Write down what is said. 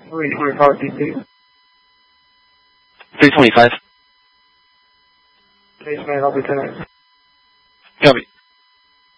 325 DP. 325. Case man, I'll be 10. Copy.